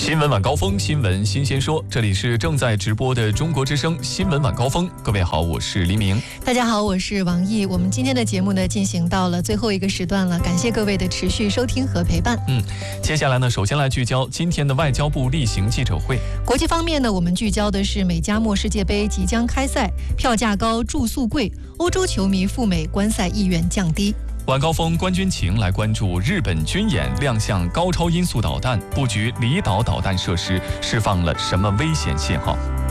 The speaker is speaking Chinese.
新闻晚高峰，新闻新鲜说，这里是正在直播的中国之声新闻晚高峰。各位好，我是黎明。 大家好，我是王毅。我们今天的节目呢，进行到了最后一个时段了，感谢各位的持续收听和陪伴。 接下来呢，首先来聚焦今天的外交部例行记者会。 国际方面呢，我们聚焦的是美加墨世界杯即将开赛，票价高，住宿贵，欧洲球迷赴美观赛意愿降低。 晚高峰关军情来关注日本军演亮相高超音速导弹，布局离岛导弹设施，释放了什么危险信号？